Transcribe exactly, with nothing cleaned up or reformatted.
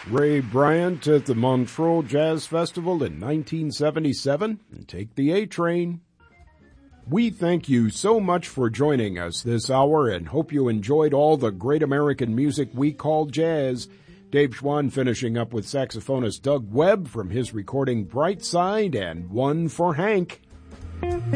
Ray Bryant at the Montreux Jazz Festival in nineteen seventy-seven, and Take the A Train. We thank you so much for joining us this hour and hope you enjoyed all the great American music we call jazz. Dave Schwann finishing up with saxophonist Doug Webb from his recording Bright Side and One for Hank.